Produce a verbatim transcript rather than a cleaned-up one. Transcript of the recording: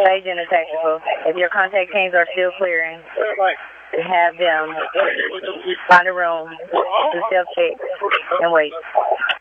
Agent of Tactical. If your contact teams are still clearing, have them find a room to self-check and wait.